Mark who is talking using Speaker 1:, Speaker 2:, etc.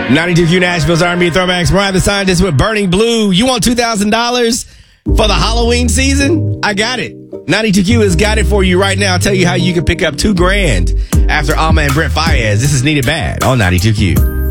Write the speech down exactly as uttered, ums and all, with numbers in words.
Speaker 1: ninety-two Q Nashville's R and B Throwbacks. Brian the Scientist with Burning Blue. You want two thousand dollars for the Halloween season? I got it. ninety-two Q has got it for you right now. I'll tell you how you can pick up two grand after Alma and Brent Fayez. This is Needed Bad on ninety-two Q.